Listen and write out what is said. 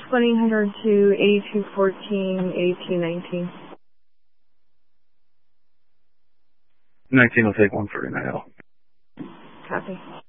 1-800 to 8214 8219. 19 will take 149L. Copy.